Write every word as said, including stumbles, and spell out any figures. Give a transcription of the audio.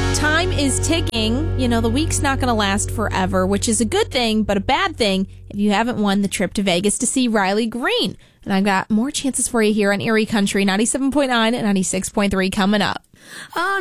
Time is ticking. You know, the week's not going to last forever, which is a good thing, but a bad thing if you haven't won the trip to Vegas to see Riley Green. And I've got more chances for you here on Erie Country ninety-seven point nine and ninety-six point three coming up.